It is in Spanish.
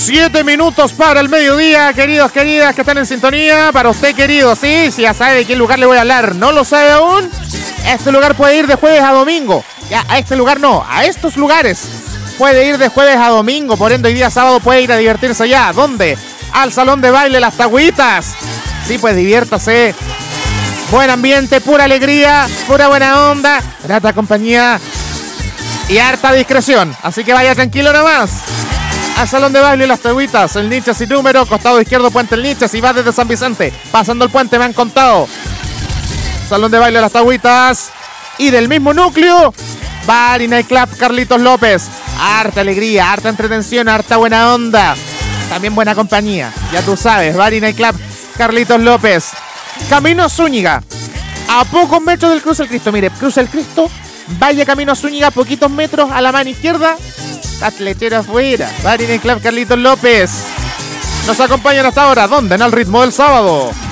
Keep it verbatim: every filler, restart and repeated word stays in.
Siete minutos para el mediodía, queridos, queridas que están en sintonía. Para usted, querido, sí, si ya sabe de qué lugar le voy a hablar, ¿no lo sabe aún? Este lugar puede ir de jueves a domingo. Ya, a este lugar no, a estos lugares puede ir de jueves a domingo. Por ende, hoy día sábado puede ir a divertirse allá. ¿Dónde? Al salón de baile Las Tagüitas. Sí, pues diviértase. Buen ambiente, pura alegría, pura buena onda, grata compañía y harta discreción. Así que vaya tranquilo nomás. Al salón de baile Las Tagüitas, el Niches y número, costado izquierdo Puente El Niches, y va desde San Vicente, pasando el puente, me han contado. Salón de baile Las Tagüitas, y del mismo núcleo, Bar y Nightclub Carlitos López. Harta alegría, harta entretención, harta buena onda, también buena compañía, ya tú sabes. Bar y Nightclub Carlitos López, Camino Zúñiga, a pocos metros del Cruce el Cristo. Mire, Cruce el Cristo, vaya Camino Zúñiga, poquitos metros a la mano izquierda, atletero afuera. Bar y Nightclub Carlitos López nos acompañan hasta ahora. ¿Dónde? En el ritmo del sábado.